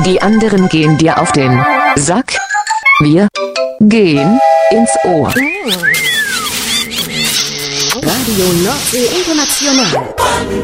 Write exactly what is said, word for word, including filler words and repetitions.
Die anderen gehen dir auf den Sack. Wir gehen ins Ohr. Radio Nordsee International.